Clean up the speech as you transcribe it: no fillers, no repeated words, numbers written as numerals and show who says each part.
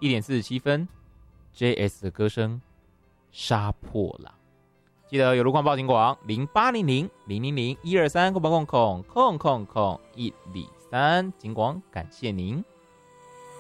Speaker 1: 1:47，JS 的歌声《杀破狼》。记得有路况报警广0800-000-123，空123，警广感谢您。